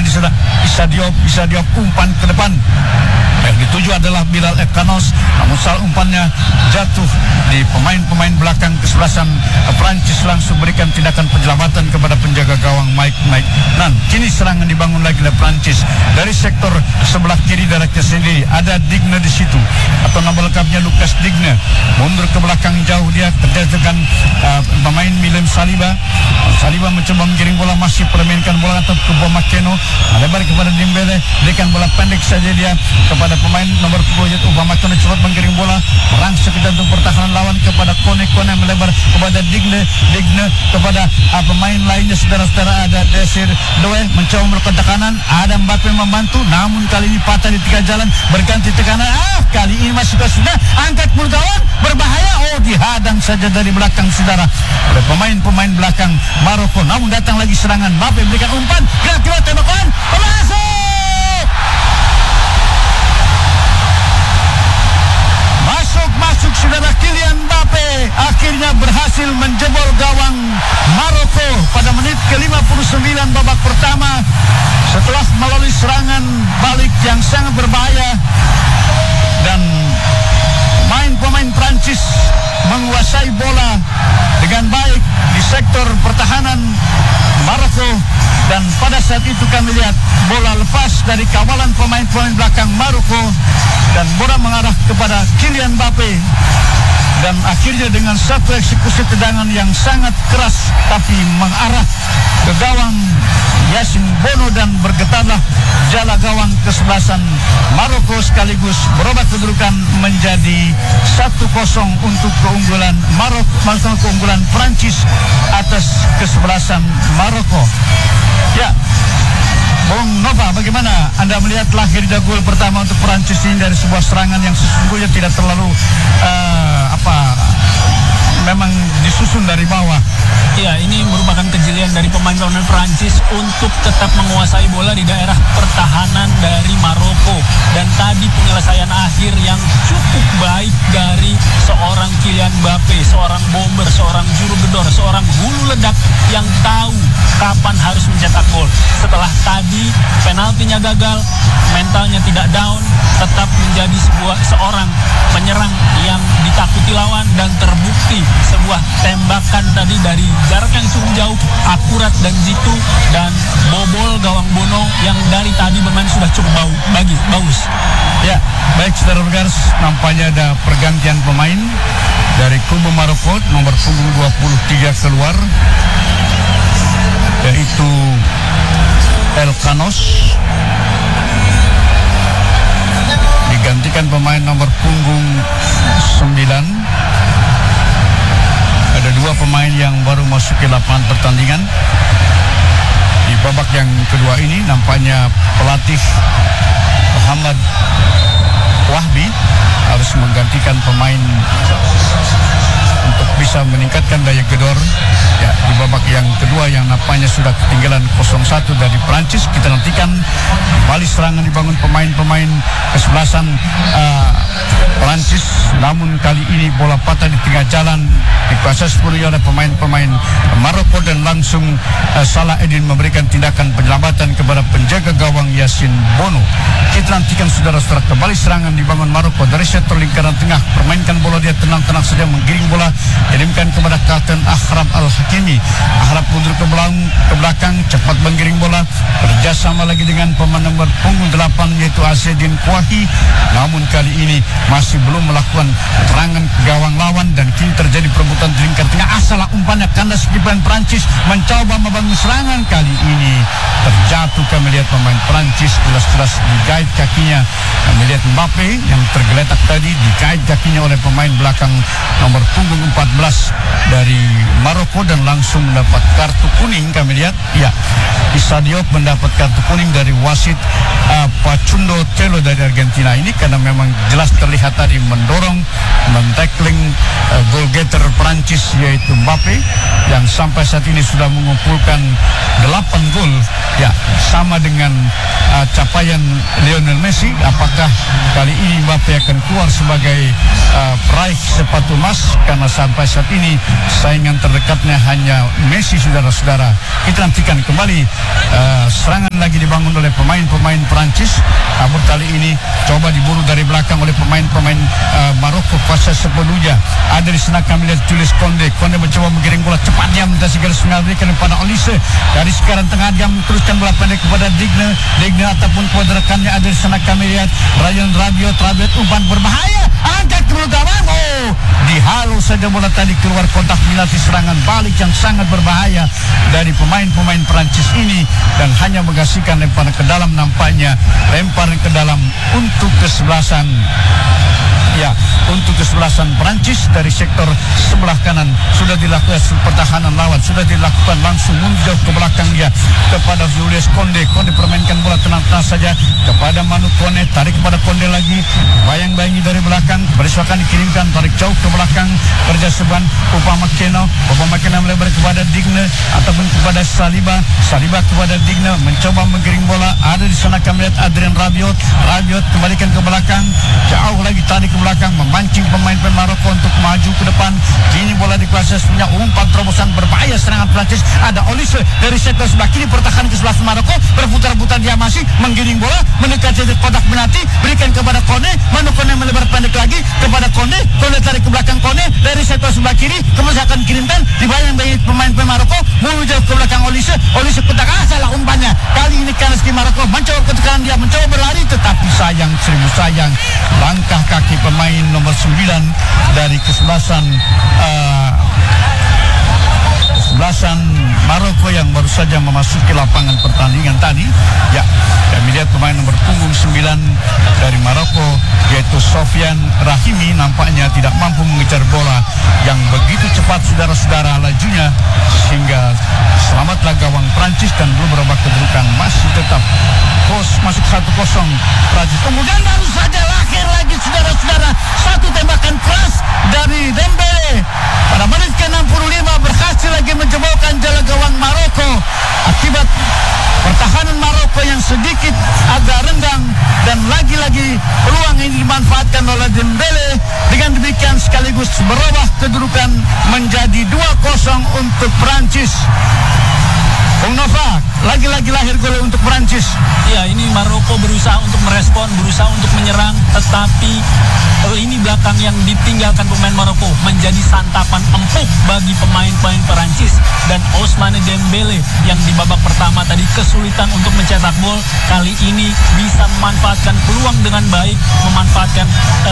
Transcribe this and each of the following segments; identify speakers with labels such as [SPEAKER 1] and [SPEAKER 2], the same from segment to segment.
[SPEAKER 1] di sana. Bisa Diop umpan ke depan. Yang dituju adalah Bilal Ekanos, namun salah umpannya jatuh di pemain-pemain belakang kesebelasan Prancis, langsung berikan tindakan penyelamatan kepada penjaga gawang Mike Nan. Kini serangan dibangun lagi oleh Prancis dari sektor sebelah kiri daratnya sendiri. Ada Digne di situ, atau nama lengkapnya Lucas Digne. Mundur ke belakang jauh dia kerja dengan pemain Milan Saliba. Saliba mencoba menggiring bola, masih permainkan bola atau ke Makeno, lebar kepada Dembele, berikan bola pendek saja dia kepada pemain nomor 10 Makeno, cepat menggiring bola, merangsek ke jantung pertahanan lawan kepada Kone melebar kepada Digne kepada pemain lainnya. Saudara-saudara, ada Desir Doe mencoba melakukan tekanan, ada Mbappe membantu, namun kali ini patah di tengah jalan, berganti tekanan. Kali ini masih sudah angkat mulut gawang, berbahaya. Dihadang saja dari belakang saudara oleh pemain-pemain belakang Maroko. Namun datang lagi serangan, Mbappe berikan umpan, gerak tembakan, masuk saudara. Kylian Mbappe akhirnya berhasil menjebol gawang Maroko pada menit ke-59 babak pertama setelah melalui serangan balik yang sangat berbahaya, dan pemain Prancis menguasai bola dengan baik di sektor pertahanan Maroko, dan pada saat itu kami lihat bola lepas dari kawalan pemain-pemain belakang Maroko dan bola mengarah kepada Kylian Mbappe, dan akhirnya dengan satu eksekusi tendangan yang sangat keras tapi mengarah ke gawang Yasin Bono, dan bergetarlah jala gawang kesebelasan Maroko, sekaligus berubah kedudukan menjadi 1-0 untuk keunggulan Maroko, keunggulan Prancis atas kesebelasan Maroko. Ya, Bung Nova, bagaimana Anda melihat lahirnya gol pertama untuk Prancis ini dari sebuah serangan yang sesungguhnya tidak terlalu memang disusun dari bawah?
[SPEAKER 2] Ya, ini merupakan kejelian dari pemain-pemain Prancis untuk tetap menguasai bola di daerah pertahanan dari Maroko, dan tadi penyelesaian akhir yang cukup baik dari seorang Kylian Mbappe, seorang bomber, seorang juru gedor, seorang hulu ledak yang tahu kapan harus mencetak gol. Setelah tadi penaltinya gagal, mentalnya tidak down, tetap menjadi seorang penyerang yang ditakuti lawan, dan terbukti sebuah tembakan tadi dari jarak yang cukup jauh, akurat dan jitu, dan bobol gawang Bono yang dari tadi bermain sudah cukup bagus.
[SPEAKER 1] Ya, baik saudara Begars, nampaknya ada pergantian pemain dari kubu Maroko. Nomor punggung 23 keluar, yaitu Elkanos, digantikan pemain nomor punggung 9. Ada dua pemain yang baru masuk ke lapangan pertandingan di babak yang kedua ini. Nampaknya pelatih Muhammad Wahbi harus menggantikan pemain untuk bisa meningkatkan daya gedor ya di babak yang kedua yang nampaknya sudah ketinggalan 0-1 dari Prancis. Kita nantikan kembali serangan dibangun pemain-pemain kesebelasan Prancis, namun kali ini bola patah di tengah jalan, dikuasai sepenuhnya oleh pemain-pemain Maroko, dan langsung Salah Edin memberikan tindakan penyelamatan kepada penjaga gawang Yasin Bono. Kita nantikan saudara-saudara kembali serangan dibangun Maroko dari sektor lingkaran tengah, permainkan bola dia tenang-tenang saja, menggiring bola, kirimkan kepada Kapten Akhraf Al-Hakimi. Akhraf mundur ke belakang, cepat menggiring bola, kerjasama lagi dengan pemain nomor punggung 8 yaitu Azedin Kouahi, namun kali ini masih belum melakukan serangan ke gawang lawan, dan kini terjadi perebutan di lingkar tengah. Salah umpannya, kandas kiper Prancis mencoba membangun serangan, kali ini terjatuh. Kami lihat pemain Prancis jelas-jelas digait kakinya. Kami lihat Mbappe yang tergeletak tadi digait kakinya oleh pemain belakang nomor punggung 14 dari Maroko, dan langsung mendapat kartu kuning. Kami lihat ya, Issa Diop mendapat kartu kuning dari wasit Pachundo Telo dari Argentina ini, karena memang jelas terlihat tadi mendorong, men-tackling goal getter Prancis yaitu Mbappe, yang sampai saat ini sudah mengumpulkan 8 gol ya, sama dengan capaian Lionel Messi. Apakah kali ini Mbappe akan keluar sebagai peraih sepatu emas, karena sampai saat ini saingan terdekatnya hanya Messi, saudara-saudara. Kita nantikan kembali serangan lagi lagi dibangun oleh pemain-pemain Perancis. Namun kali ini coba diburu dari belakang oleh pemain-pemain Maroko kuasa sepenuhnya. Ada di sana kami lihat Julius Konde mencoba menggiring bola cepatnya melintasi garis penalti kepada Olise. Dari sekarang tengah dia teruskan bola pendek kepada Digne ataupun kepada rekannya. Ada di sana kami lihat Ryan Rabiot umpan berbahaya, angkat ke gawang. Dihalau saja bola tadi keluar kotak penalti. Serangan balik yang sangat berbahaya dari pemain-pemain Perancis ini dan hanya menghasilkan lemparan ke dalam, nampaknya lemparan ke dalam untuk kesebelasan. Ya, untuk kesebelasan Perancis dari sektor sebelah kanan sudah dilakukan pertahanan lawan, sudah dilakukan langsung menjauh ke belakang dia kepada Julius Konde permainkan bola tenang-tenang saja kepada Manu Kone, tarik kepada Konde lagi, bayang-bayangi dari belakang, beriswakan dikirimkan, tarik jauh ke belakang, kerja seban Upamecano melebar kepada Digne ataupun kepada Saliba kepada Digne, mencoba menggiring bola. Ada di sana kami lihat Adrien Rabiot kembalikan ke belakang, jauh lagi tarik ke belakang, memancing pemain Maroko untuk maju ke depan. Kini bola di Klases punya umpan terobosan berbahaya serangan Prancis. Ada Olise dari sektor sebelah kiri, pertahanan ke sebelah Maroko, berputar-putar dia masih menggiring bola mendekati kotak penalti, berikan kepada Kone, Manu Kone melebar pendek lagi kepada Kone tarik ke belakang Kone dari sektor sebelah kiri, kemudian akan kirimkan dibayang-bayangi pemain Maroko menuju ke belakang Olise petak salah umpannya. Kali ini Kaneski Maroko mencoba ketekan dia, mencoba berlari, tetapi sayang langkah kaki pemain nomor 9 dari kesebelasan Maroko yang baru saja memasuki lapangan pertandingan tadi. Ya, kami lihat pemain nomor punggung 9 dari Maroko yaitu Sofian Rahimi nampaknya tidak mampu mengejar bola yang begitu cepat saudara-saudara lajunya, sehingga selamatlah gawang Prancis dan belum berubah kedudukan, masih tetap masuk 1-0 Prancis. Kemudian baru saja lahir lagi saudara-saudara satu tembakan keras dari Dembele pada menit ke-65, berhasil lagi menjebolkan jala gawang Maroko akibat pertahanan Maroko yang sedikit agak renggang, dan lagi-lagi peluang ini dimanfaatkan oleh Dembele. Dengan demikian sekaligus berubah kedudukan menjadi 2-0 untuk Prancis. Bung Nova, lagi-lagi lahir gol untuk Prancis.
[SPEAKER 2] Ya, ini Maroko berusaha untuk merespon, berusaha untuk menyerang, tetapi ini belakang yang ditinggalkan pemain Maroko menjadi santapan empuk bagi pemain-pemain Perancis. Dan Ousmane Dembele yang di babak pertama tadi kesulitan untuk mencetak gol, kali ini bisa memanfaatkan peluang dengan baik, memanfaatkan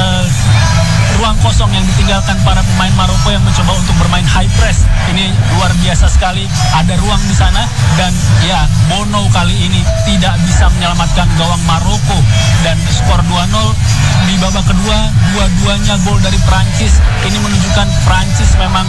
[SPEAKER 2] ruang kosong yang ditinggalkan para pemain Maroko yang mencoba untuk bermain high press. Ini luar biasa sekali, ada ruang di sana, dan ya, Bono kali ini tidak bisa menyelamatkan gawang Maroko, dan skor 2-0 di babak kedua, dua-duanya gol dari Prancis. Ini menunjukkan Prancis memang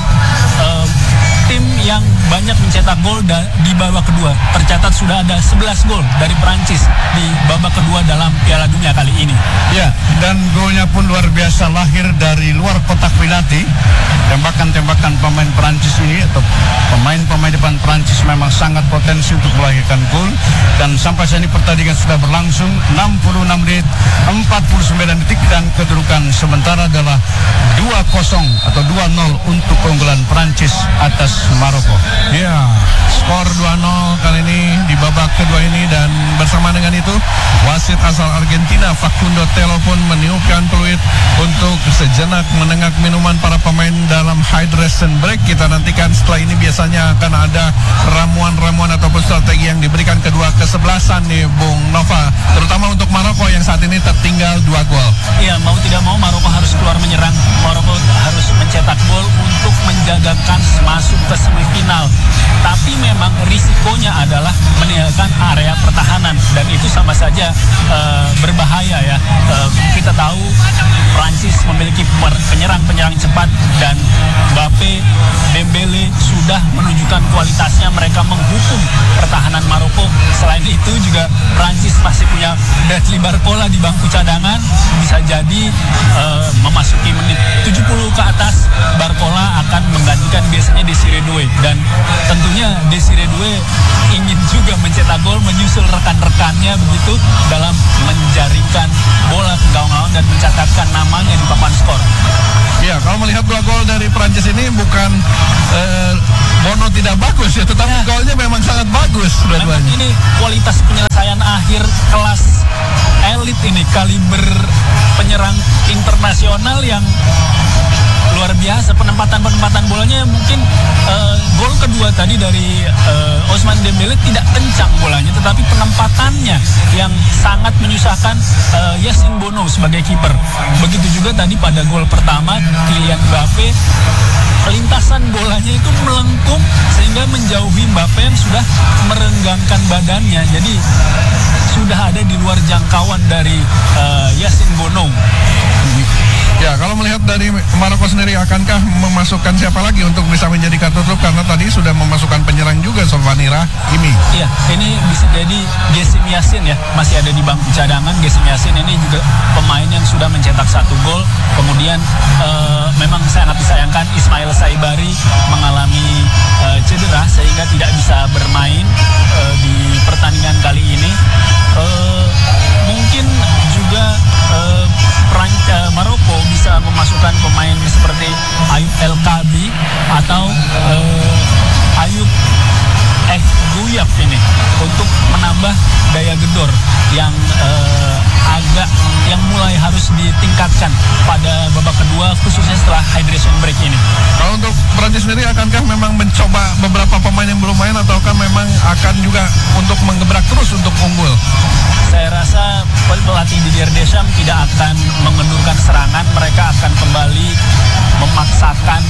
[SPEAKER 2] tim yang banyak mencetak gol di babak kedua. Tercatat sudah ada 11 gol dari Prancis di babak kedua dalam Piala Dunia kali ini.
[SPEAKER 1] Ya, dan golnya pun luar biasa, lahir dari luar kotak penalti. Tembakan-tembakan pemain Prancis ini atau pemain-pemain depan Prancis memang sangat potensi untuk melahirkan gol. Dan sampai saat ini pertandingan sudah berlangsung 66 menit 49 detik dan kedudukan sementara adalah 2-0 atau 2-0 untuk keunggulan Prancis atas Maroko.
[SPEAKER 3] Ya, skor 2-0 kali ini di babak kedua ini, dan bersama dengan itu wasit asal Argentina Facundo Telo pun meniupkan peluit untuk sejenak menengak minuman para pemain dalam hydration break. Kita nantikan setelah ini biasanya akan ada ramuan-ramuan ataupun strategi yang diberikan kedua kesebelasan nih Bung Nova, terutama untuk Maroko yang saat ini tertinggal 2 gol.
[SPEAKER 2] Iya, mau tidak mau Maroko harus keluar menyerang, Maroko harus mencetak gol untuk menjaga kans masuk ke semifinal. Tapi memang risikonya adalah meninggalkan area pertahanan, dan itu sama saja berbahaya ya. Kita tahu Prancis memiliki penyerang-penyerang cepat, dan Mbappe, Dembele sudah menunjukkan kualitasnya, mereka menghukum pertahanan Maroko. Selain itu juga Prancis masih punya Bradley Barcola di bangku cadangan, bisa jadi memasuki menit 70 ke atas Barcola akan menggantikan biasanya Desiré Doué, dan tentunya Desiré Doué ingin juga mencetak gol menyusul rekan-rekannya begitu dalam menjaringkan bola ke gawang lawan dan mencatatkan namanya di papan skor.
[SPEAKER 3] Ya, kalau melihat 2 gol dari Prancis ini bukan Bono tidak bagus ya, tetapi golnya memang sangat bagus.
[SPEAKER 2] Memang ini kualitas penyelesaian ini, kaliber penyerang internasional yang luar biasa. Penempatan bolanya mungkin gol kedua tadi dari Ousmane Dembélé tidak kencang bolanya, tetapi penempatannya yang sangat menyusahkan Yassine Bono sebagai kiper. Begitu juga tadi pada gol pertama Kylian Mbappe, lintasan bolanya itu melengkung sehingga menjauhi Mbappe yang sudah merenggangkan badannya. Jadi sudah ada di luar jangkauan dari Yassine Bono.
[SPEAKER 3] Ya, kalau melihat dari Maroko sendiri, akankah memasukkan siapa lagi untuk bisa menjadi kartu truf? Karena tadi sudah memasukkan penyerang juga, Sofyan Rahimi.
[SPEAKER 2] Iya, ini bisa jadi Gesim Yassin ya, masih ada di bangku cadangan. Gesim Yassin ini juga pemain yang sudah mencetak 1 gol. Kemudian memang sangat disayangkan Ismail Saibari mengalami cedera sehingga tidak bisa bermain di pertandingan kali ini. Mungkin juga Maroko bisa memasukkan pemain seperti Ayub El Kabi atau Ayub Guyap ini untuk menambah daya gedor yang yang mulai harus ditingkatkan pada babak kedua, khususnya setelah hydration break ini.
[SPEAKER 3] Kalau untuk Prancis sendiri, akankah memang mencoba beberapa pemain yang belum main, ataukah memang akan juga untuk menggebrak terus untuk unggul?
[SPEAKER 2] Saya rasa pelatih Didier Deschamps tidak akan mengendurkan serangan. Mereka akan kembali memaksakan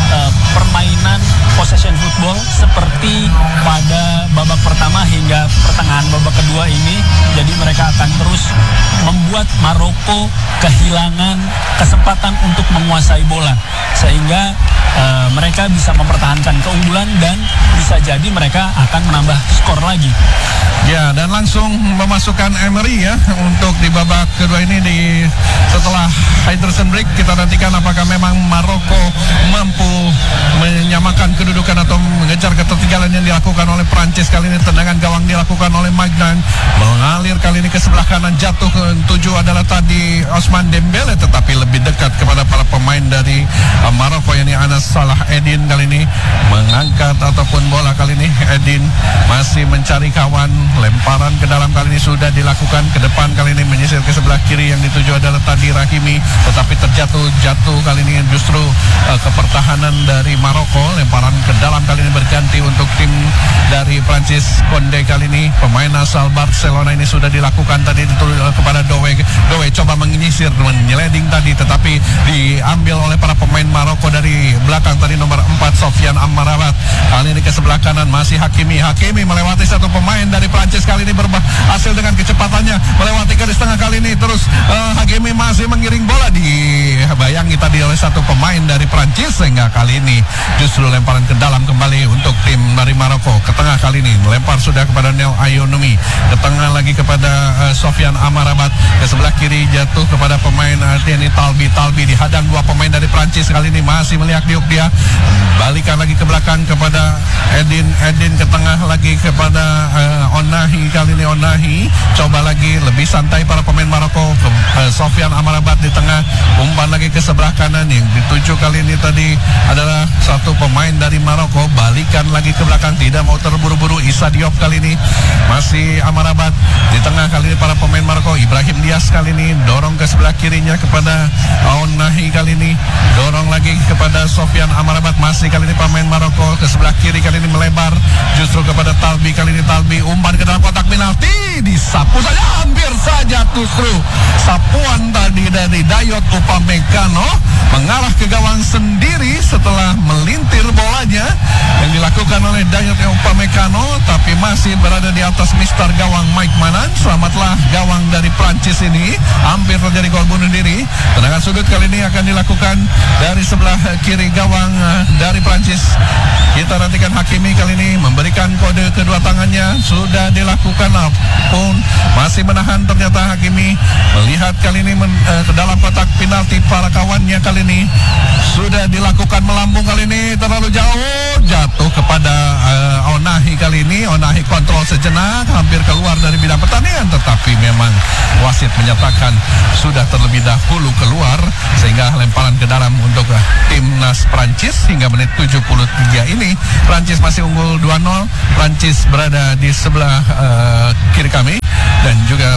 [SPEAKER 2] permainan possession football seperti pada babak pertama hingga pertengahan babak kedua ini. Jadi mereka akan terus membuat Maroko kehilangan kesempatan untuk menguasai bola, sehingga mereka bisa mempertahankan keunggulan dan bisa jadi mereka akan menambah skor lagi.
[SPEAKER 3] Ya, dan langsung memasukkan Emery ya untuk di babak kedua ini. Setelah hydration break, kita nantikan apakah memang Maroko mampu menyamakan kedudukan atau mengejar ketertinggalan yang dilakukan oleh Prancis. Kali ini tendangan gawang dilakukan oleh Magnan, mengalir kali ini ke sebelah kanan, jatuh ke 7 adalah tadi Ousmane Dembélé, tetapi lebih dekat kepada para pemain dari Maroko, yakni Anas Salah Eddin. Kali ini mengangkat ataupun bola, kali ini Eddin masih mencari kawan, lemparan ke dalam kali ini sudah dilakukan ke depan, kali ini menyisir ke sebelah kiri, yang dituju adalah tadi Rahimi, tetapi jatuh kali ini justru ke pertahanan dari Maroko. Lemparan ke dalam kali ini berganti untuk tim dari Prancis. Konde kali ini pemain asal Barcelona ini sudah dilakukan tadi kepada Dowe coba menyisir, menyeleding tadi, tetapi diambil oleh para pemain Maroko dari belakang tadi, nomor 4 Sofyan Amrabat. Kali ini ke sebelah kanan masih Hakimi melewati satu pemain dari Prancis, kali ini berhasil dengan kecepatannya melewati garis tengah. Kali ini terus Hakimi masih mengiring bola, dibayangi tadi oleh satu pemain dari Prancis, sehingga kali ini justru lemparan ke dalam kembali untuk tim dari Maroko. Ke tengah kali ini melempar sudah kepada Nel Ayonomi, ke tengah lagi kepada Sofyan Amrabat, ke sebelah kiri jatuh kepada pemain Tieni Talbi dihadang 2 pemain dari Prancis. Kali ini masih melihat diuk dia, balikan lagi ke belakang kepada Edin ke tengah lagi kepada Onahi. Kali ini Onahi coba lagi lebih santai para pemain Maroko, Sofyan Amrabat di tengah, umpan lagi ke sebelah kanan, yang dituju kali ini tadi adalah satu pemain dari Maroko, balikan lagi ke belakang, tidak mau terburu-buru. Issa Diop kali ini masih Amrabat di tengah, kali ini para pemain Maroko. Ibrahim Diaz kali ini dorong ke sebelah kirinya kepada Onahi, kali ini dorong lagi kepada Sofyan Amrabat, masih kali ini pemain Maroko ke sebelah kiri, kali ini melebar justru kepada Talbi. Kali ini Talbi umpan ke dalam kotak penalti, disapu saja, hampir saja justru sapuan tadi dari Dayot Upamecano mengarah ke gawang sendiri setelah melintir bolanya yang dilakukan oleh Dayot Upamecano, tapi masih berada di atas mister gawang Mike Manan. Selamatlah gawang dari Prancis ini, hampir terjadi gol bunuh diri. Tendangan sudut kali ini akan dilakukan dari sebelah kiri gawang dari Prancis. Kita nantikan Hakimi kali ini memberikan kode kedua tangannya, sudah dilakukan pun masih menahan. Ternyata Hakimi melihat kali ini ke dalam kotak penalti para kawannya, kali ini sudah dilakukan melambung, kali ini terlalu jauh, jatuh kepada Onahi. Kali ini Onahi kontrol sejenak, hampir keluar dari bidang pertandingan, tetapi memang wasit menyatakan sudah terlebih dahulu keluar, sehingga lemparan ke dalam untuk timnas Prancis. Hingga menit 73 ini Prancis masih unggul 2-0. Prancis berada di sebelah kiri kami dan juga Maroko berada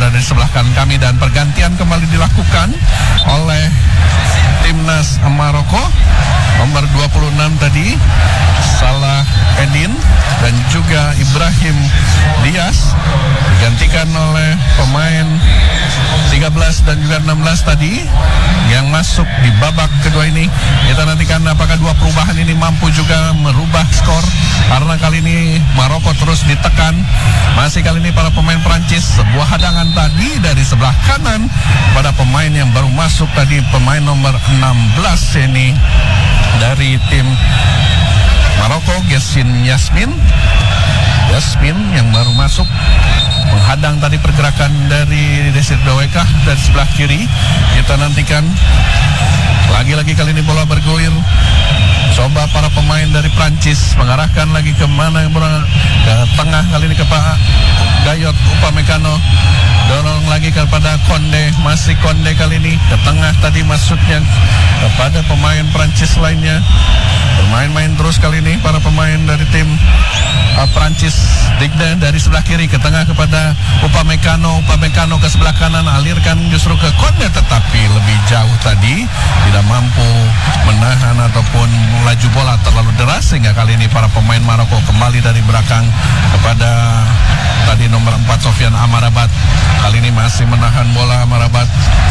[SPEAKER 3] berada di sebelah kanan kami, dan pergantian kembali dilakukan oleh timnas Maroko. Nomor 26 tadi Salah Edin dan juga Ibrahim Diaz digantikan oleh pemain 13 dan juga 16 tadi yang masuk di babak kedua ini. Kita nantikan apakah dua perubahan ini mampu juga merubah skor, karena kali ini Maroko terus ditekan. Masih kali ini para pemain Prancis, sebuah hadangan tadi dari sebelah kanan pada pemain yang baru masuk tadi, pemain nomor 16 ini dari tim Maroko, Yasmin yang baru masuk menghadang tadi pergerakan dari Desir Dawekah dari sebelah kiri. Kita nantikan lagi-lagi kali ini bola bergulir. Coba para pemain dari Prancis mengarahkan lagi ke mana, ke tengah kali ini ke Pak Gayot Upamecano. Dorong lagi kepada Konde, masih Konde kali ini ke tengah tadi, masuknya kepada pemain Prancis lainnya. Bermain-main terus kali ini para pemain dari tim Prancis. Digna dari sebelah kiri ke tengah kepada Upamecano ke sebelah kanan, alirkan justru ke Konde, tetapi lebih jauh tadi, tidak mampu menahan ataupun melaju bola terlalu deras, sehingga kali ini para pemain Maroko kembali dari belakang kepada tadi nomor 4 Sofyan Amrabat. Kali ini masih menahan bola Amrabat.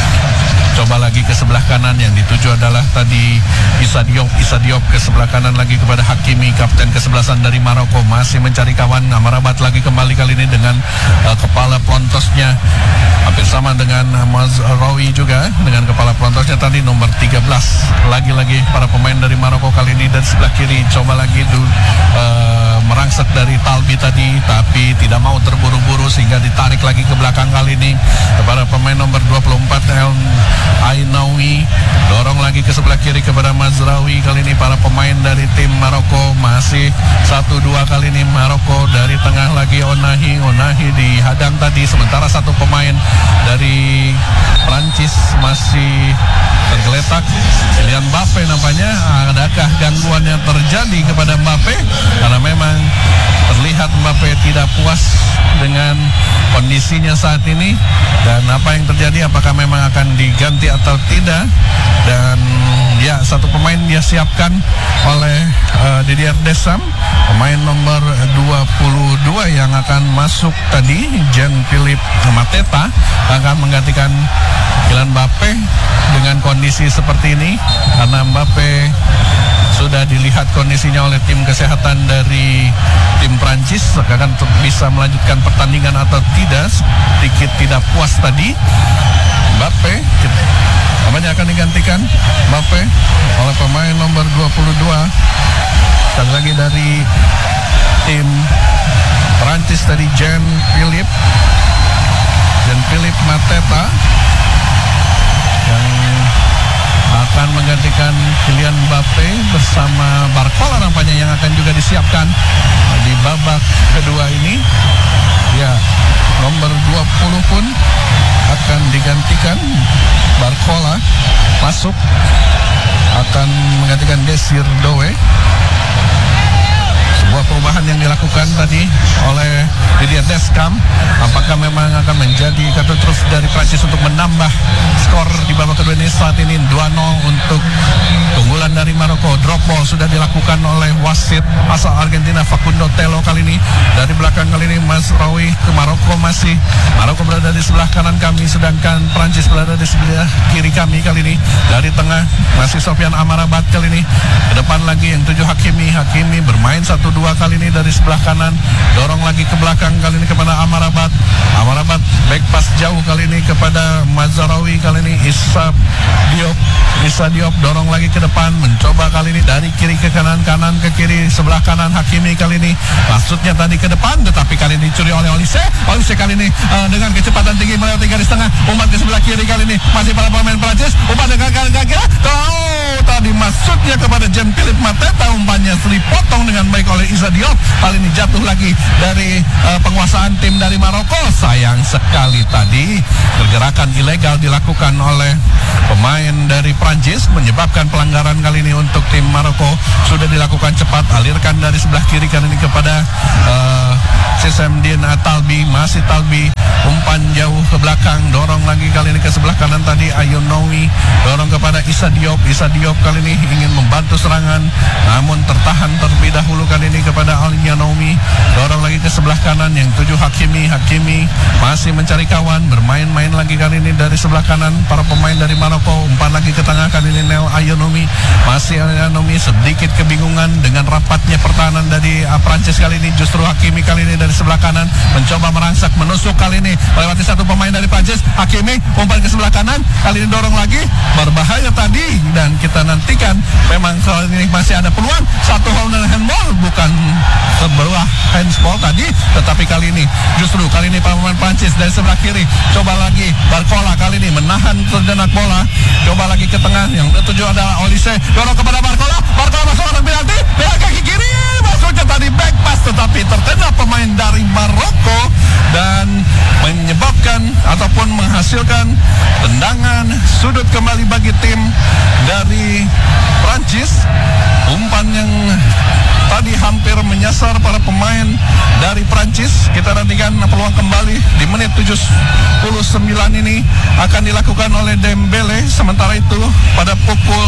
[SPEAKER 3] Coba lagi ke sebelah kanan, yang dituju adalah tadi Issa Diop ke sebelah kanan lagi kepada Hakimi, kapten kesebelasan dari Maroko, masih mencari kawan. Amrabat lagi kembali kali ini dengan kepala pelontosnya hampir sama dengan Mazraoui juga dengan kepala pelontosnya tadi nomor 13. Lagi-lagi para pemain dari Maroko kali ini dari sebelah kiri. Coba lagi merangsek dari Talbi tadi, tapi tidak mau terburu-buru sehingga ditarik lagi ke belakang kali ini kepada pemain nomor 24 El Ainaoui. Dorong lagi ke sebelah kiri kepada Mazraoui. Kali ini para pemain dari tim Maroko masih 1-2 kali ini Maroko. Dari tengah lagi Onahi dihadang tadi, sementara satu pemain dari Prancis masih tergeletak. Kylian Mbappe nampaknya, adakah gangguan yang terjadi kepada Mbappe? Karena memang terlihat Mbappe tidak puas dengan kondisinya saat ini. Dan apa yang terjadi, apakah memang akan diganti atau tidak? Dan ya, satu pemain dia siapkan oleh Didier Deschamps, pemain nomor 22 yang akan masuk tadi, Jean-Philippe Mateta, akan menggantikan Kylian Mbappe dengan kondisi seperti ini, karena Mbappe sudah dilihat kondisinya oleh tim kesehatan dari tim Prancis, akan bisa melanjutkan pertandingan atau tidak. Sedikit tidak puas tadi Mbappe, namanya akan digantikan Mbappe oleh pemain nomor 22 sekali lagi dari tim Prancis tadi, Jean-Philippe Mateta, yang akan menggantikan Kylian Mbappe bersama Barcola nampaknya yang akan juga disiapkan di babak kedua ini. Ya, nomor 20 pun akan digantikan, Barcola masuk, akan menggantikan Desir Doe. Sebuah perubahan yang dilakukan tadi oleh Didier Deschamps, apakah memang akan menjadi kartu truf dari Prancis untuk menambah skor di babak kedua ini? Saat ini 2-0 untuk keunggulan dari Maroko. Drop ball sudah dilakukan oleh wasit asal Argentina Facundo Telo kali ini. Dari belakang kali ini Mazraoui ke Maroko, masih Maroko berada di sebelah kanan kami, sedangkan Prancis berada di sebelah kiri kami kali ini. Dari tengah masih Sofyan Amrabat kali ini, ke depan lagi yang 7 Hakimi bermain 1-2 kali ini dari sebelah kanan. Dorong lagi ke belakang kali ini kepada Amrabat back pass jauh kali ini kepada Mazraoui. Kali ini Issa Diop dorong lagi ke depan, mencoba kali ini dari kiri ke kanan ke kiri, sebelah kanan Hakimi kali ini maksudnya tadi ke depan, tetapi kali ini dicuri oleh Olise kali ini dengan kecepatan tinggi melewati garis tengah, umpan ke sebelah kiri kali ini masih para pemain Prancis, umpan dengan kaki tadi maksudnya kepada Jean-Philippe Mateta, umpannya dipotong dengan baik oleh Issa Diop. Kali ini jatuh lagi dari penguasaan tim dari Maroko. Sayang sayang sekali tadi pergerakan ilegal dilakukan oleh pemain dari Prancis menyebabkan pelanggaran kali ini untuk tim Maroko. Sudah dilakukan cepat, alirkan dari sebelah kiri kali ini kepada Sisemdin Talbi, masih Talbi, umpan jauh ke belakang, dorong lagi kali ini ke sebelah kanan tadi Ayonomi, dorong kepada Issa Diop kali ini ingin membantu serangan namun tertahan terlebih dahulu kali ini kepada Ayonomi, dorong lagi ke sebelah kanan yang 7 Hakimi masih mencari kawan, bermain-main lagi kali ini dari sebelah kanan para pemain dari Maroko, umpan lagi ke tengah kali ini Neo Ayonomi, masih Ayonomi sedikit kebingungan dengan rapatnya pertahanan dari Prancis kali ini. Justru Hakimi kali ini dari sebelah kanan mencoba merangsak menusuk kali ini melewati satu pemain dari Prancis. Hakimi umpan ke sebelah kanan, kali ini dorong lagi, berbahaya tadi, dan kita nantikan memang kali ini masih ada peluang satu handball, bukan sebuah handball tadi, tetapi kali ini justru kali ini pemain Prancis dari sebelah kiri coba lagi Barcola kali ini menahan sejenak bola, coba lagi ke tengah, yang ketujuh adalah Olise, dorong kepada Barcola masuk ke penalti, bela kaki kiri, masuknya tadi back pass tetapi terkena pemain dari Maroko dan menyebabkan ataupun menghasilkan tendangan sudut kembali bagi tim dari Prancis. Umpan yang tadi hampir menyasar para pemain dari Prancis. Kita nantikan peluang kembali di menit 79 ini akan dilakukan oleh Dembele. Sementara itu pada pukul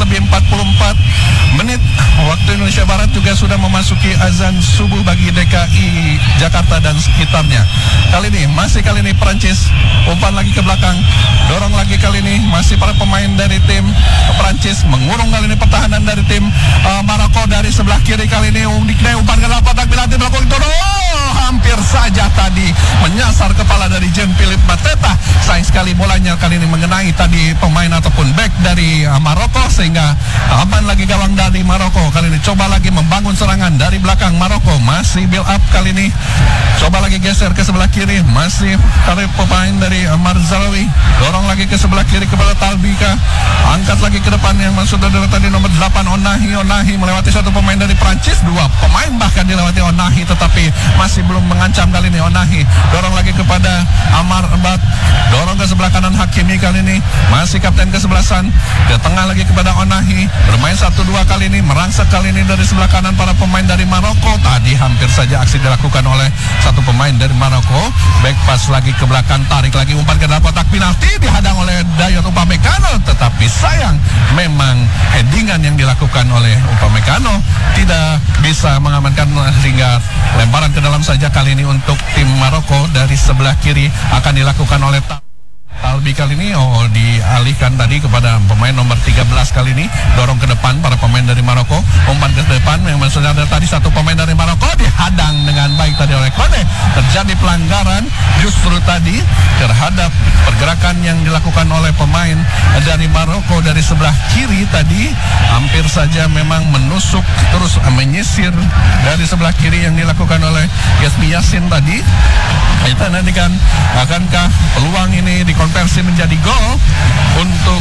[SPEAKER 3] 4:44 menit waktu Indonesia Barat juga sudah memasuki azan subuh bagi DKI Jakarta dan sekitarnya. Kali ini Prancis umpan lagi ke belakang, dorong lagi kali ini masih para pemain dari tim Prancis mengurung kali ini pertahanan dari tim Maroko dari sebelah kiri kali ini. Umpan ke dalam kotak penalti melakukan hampir saja tadi menyasar kepala dari Jean-Philippe Mateta. Sayang sekali bolanya kali ini mengenai tadi pemain ataupun back dari Maroko sehingga aman lagi gawang dari Maroko. Kali ini coba lagi membangun serangan dari belakang Maroko, masih build up kali ini. Coba lagi geser ke sebelah kiri, masih tarik pemain dari Marzalawi, dorong lagi ke sebelah kiri kepada Talbika, angkat lagi ke depan yang maksud adalah tadi nomor 8 Onahi melewati satu pemain dari Prancis, dua pemain bahkan dilewati Onahi tetapi masih belum mengancam kali ini. Onahi dorong lagi kepada Amar Bat, dorong ke sebelah kanan Hakimi kali ini, masih kapten kesebelasan, ke tengah lagi kepada Onahi, bermain 1-2 kali ini, merangsak kali ini dari sebelah kanan para pemain dari Maroko. Tadi hampir saja aksi dilakukan oleh satu pemain dari Maroko, back pass lagi ke belakang, tarik lagi umpan ke dalam kotak penalti, dihadang oleh Dayot Upamecano, tetapi sayang memang headingan yang dilakukan oleh Upamecano tidak bisa mengamankan sehingga lemparan ke dalam saja kali ini untuk tim Maroko. Dari sebelah kiri akan dilakukan oleh Talbi kali ini dialihkan tadi kepada pemain nomor 13 kali ini, dorong ke depan para pemain dari Maroko, umpan ke depan yang maksudnya ada tadi satu pemain dari Maroko dihadang dengan baik tadi oleh Kone. Terjadi pelanggaran justru tadi terhadap pergerakan yang dilakukan oleh pemain dari Maroko dari sebelah kiri tadi, hampir saja memang menusuk terus menyisir dari sebelah kiri yang dilakukan oleh Yasmi Yassin tadi. Kita nantikan akankah peluang ini dikonversi menjadi gol untuk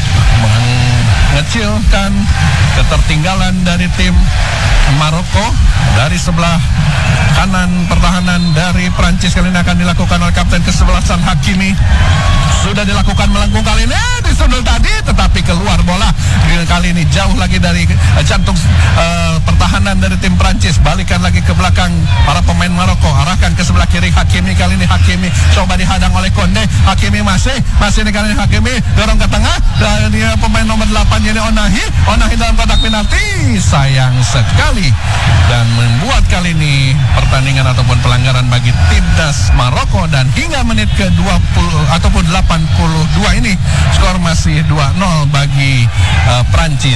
[SPEAKER 3] mengecilkan ketertinggalan dari tim Maroko. Dari sebelah kanan pertahanan dari Prancis kali ini akan dilakukan oleh kapten kesebelasan Hakimi. Sudah dilakukan melengkung kali ini, disundul tadi tetapi keluar bola. Kali ini jauh lagi dari jantung pertahanan dari tim Prancis. Balikan lagi ke belakang para pemain Maroko, arahkan ke sebelah kiri Hakimi. Kali ini Hakimi coba dihadang oleh Konde. Hakimi masih kali ini Hakimi dorong ke tengah, dan dia pemain nomor 8 ini Onahi dalam kotak penalti, sayang sekali, dan membuat kali ini pertandingan ataupun pelanggaran bagi timnas Maroko. Dan hingga menit ke-20 ataupun 82 ini skor masih 2-0 bagi Prancis.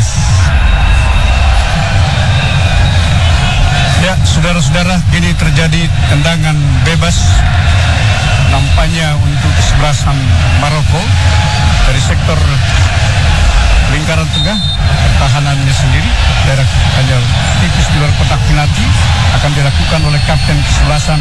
[SPEAKER 1] Ya, saudara-saudara, kini terjadi tendangan bebas nampaknya untuk kesebelasan Maroko dari sektor lingkaran tengah pertahanannya sendiri, daerah hanya tipis di luar kotak penalti, akan dilakukan oleh kapten kesebelasan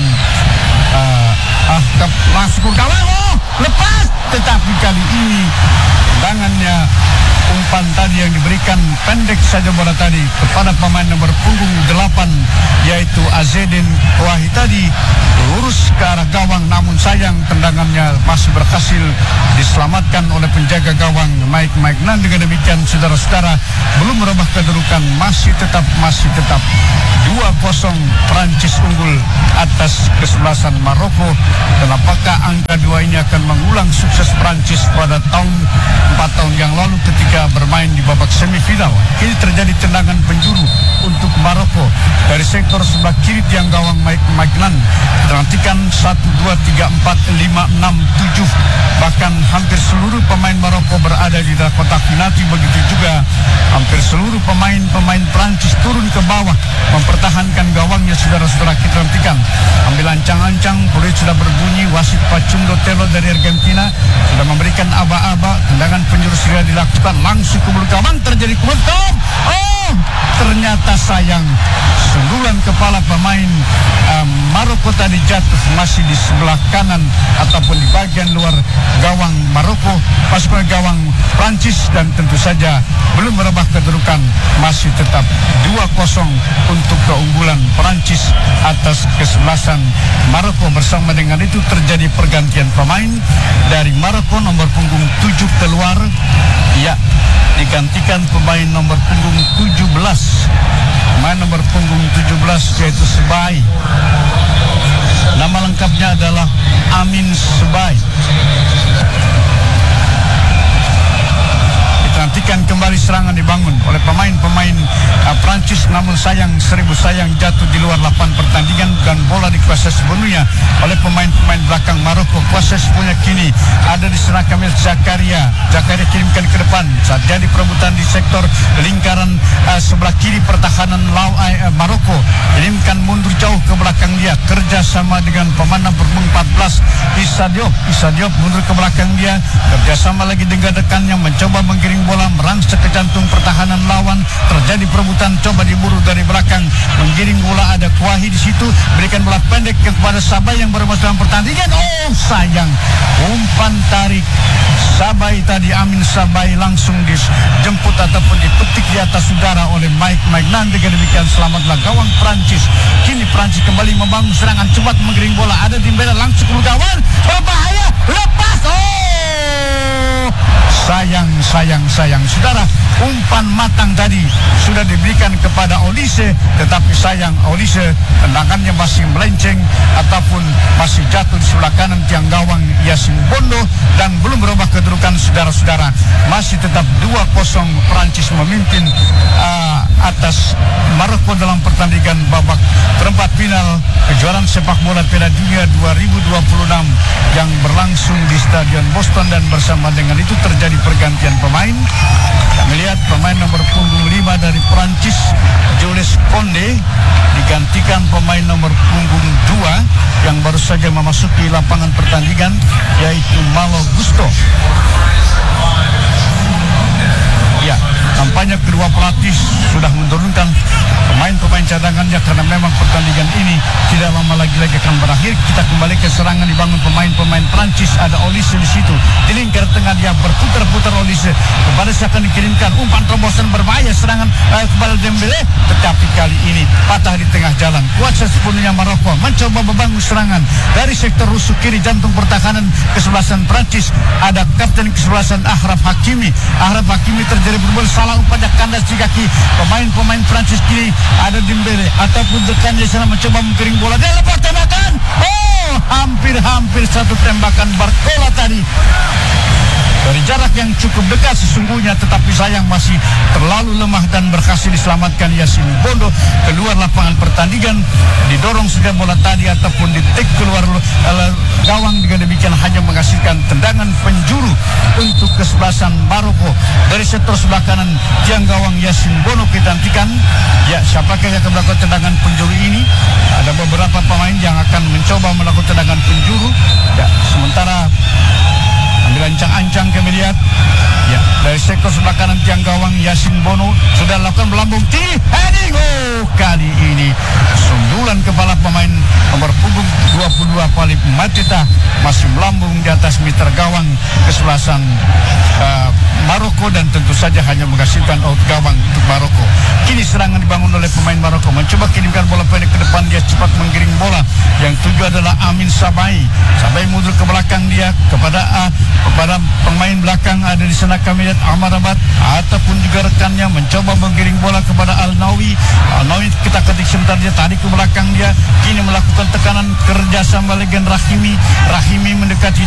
[SPEAKER 1] masuk ke gawang, lepas, tetapi kali ini tendangannya umpan tadi yang diberikan pendek saja bola tadi kepada pemain nomor punggung 8 yaitu Azedin Wahid tadi lurus ke arah gawang, namun sayang tendangannya masih berhasil diselamatkan oleh penjaga gawang Mike Nan. Dengan demikian saudara-saudara, belum merubah kedudukan, masih tetap 2-0 Prancis unggul atas kesebelasan Maroko. Dan apakah angka 2 ini akan mengulang sukses Prancis pada 4 tahun yang lalu ketika bermain di babak semifinal? Kini terjadi tendangan penjuru untuk Maroko dari sektor sebelah kiri tiang gawang Mike Nan. Perhatikan 1, 2, 3, 4, 5, 6, 7. Bahkan hampir seluruh pemain Maroko berada di dalam kotak penalti. Begitu juga hampir seluruh pemain Prancis turun ke bawah mempertahankan gawangnya. Saudara-saudara, kita nantikan ambil ancang-ancang, peluit sudah berbunyi. Wasit Facundo Telo dari Argentina sudah memberikan aba-aba. Tendangan penjuru segera dilakukan langsung ke bulu gawang, terjadi kebetulan. Ternyata sayang, sundulan kepala pemain Maroko tadi jatuh masih di sebelah kanan ataupun di bagian luar gawang Maroko, pasukan gawang Prancis, dan tentu saja belum merubah kedudukan, masih tetap 2-0 untuk keunggulan Prancis atas kesebelasan Maroko. Bersama dengan itu terjadi pergantian pemain dari Maroko. Nomor punggung 7 keluar, digantikan pemain nomor punggung 17. Pemain nomor punggung 17 yaitu Sebai. Nama lengkapnya adalah Amin Sebai. Nantikan kembali serangan dibangun oleh pemain-pemain Prancis, namun sayang, seribu sayang, jatuh di luar lapangan pertandingan dan bola dikuasai sepenuhnya oleh pemain-pemain belakang Maroko. Kuasai sepenuhnya kini ada di sana Kamil Zakaria. Zakaria kirimkan ke depan saat jadi perebutan di sektor lingkaran sebelah kiri pertahanan Maroko. Kirimkan mundur jauh ke belakang dia, kerjasama dengan pemain nomor 14 Issa Diop mundur ke belakang dia, kerjasama lagi dengan dekannya, mencoba menggiring bola merangsek ke jantung pertahanan lawan. Terjadi perebutan, coba diburu dari belakang, menggiring bola, ada Kuahi di situ, berikan bola pendek kepada Sabai yang baru masuk dalam pertandingan. Sayang, umpan tarik Sabai tadi, Amin Sabai langsung dijemput ataupun dipetik di atas udara oleh Mike Nan. Dengan demikian selamatlah gawang Prancis. Kini Prancis kembali membangun serangan, cepat menggiring bola, ada di bela langsung ke gawang, berbahaya, lepas. Sayang, saudara, umpan matang tadi sudah diberikan kepada Olise, tetapi sayang, Olise tendangannya masih melenceng ataupun masih jatuh di sebelah kanan tiang gawang Yasin Bondo, dan belum berubah kedudukan. Saudara-saudara, masih tetap 2-0 Prancis memimpin atas Maroko dalam pertandingan babak perempat final kejuaraan sepak bola Piala Dunia 2026 yang berlangsung di Stadion Boston. Dan bersama dengan itu terjadi pergantian pemain. Kami lihat pemain nomor punggung 5 dari Prancis, Jules Koundé, digantikan pemain nomor punggung 2 yang baru saja memasuki lapangan pertandingan, yaitu Malo Gusto. Nampaknya kedua pelatih sudah menurunkan pemain-pemain cadangannya karena memang pertandingan ini tidak lama lagi akan berakhir. Kita kembali ke serangan dibangun pemain-pemain Prancis. Ada Olise di situ di lingkar tengah, dia berputar-putar Olise kepada siapa dikirimkan umpan terobosan berbahaya, serangan kepada Dembele, tetapi kali ini patah di tengah jalan. Kuasa sepenuhnya Maroko mencoba membangun serangan dari sektor rusuk kiri jantung pertahanan kesebelasan Prancis. Ada kapten kesebelasan Achraf Hakimi. Achraf Hakimi terjadi berbuat salah, umpannya kandas di kaki pemain-pemain Prancis. Kiri ada Dembele ataupun dekan di sana mencoba menggiring bola, dia lepas tembakan. Hampir satu tembakan Barcola tadi dari jarak yang cukup dekat sesungguhnya, tetapi sayang masih terlalu lemah dan berhasil diselamatkan Yasin Bondo keluar lapangan pertandingan. Didorong sudah bola tadi ataupun ditek keluar gawang, dengan demikian hanya menghasilkan tendangan penjuru untuk kesebelasan Maroko dari sektor sebelah kanan tiang gawang Yasin Bondo. Kita nantikan siapakah yang akan melakukan tendangan penjuru ini. Ada beberapa pemain yang akan mencoba melakukan tendangan penjuru. Sementara ambil ancang-ancang kami lihat dari sektor sebelah kanan tiang gawang Yasin Bono sudah lakukan melambung tinggi, heading. Kali ini sundulan kepala pemain nomor punggung 22 Palip Mateta masih melakukan melambung di atas mitra gawang kesebelasan Maroko, dan tentu saja hanya menghasilkan out gawang untuk Maroko. Kini serangan dibangun oleh pemain Maroko, mencoba kirimkan bola pendek ke depan, dia cepat menggiring bola. Yang tuju adalah Amin Sabai mundur ke belakang, dia kepada pemain belakang ada di sana, kami lihat Amarabat ataupun juga rekannya mencoba menggiring bola kepada Al-Nawi. Al-Nawi kita ketik sebentar, dia tarik ke belakang, dia kini melakukan tekanan kerjasama dengan Rahimi mendekati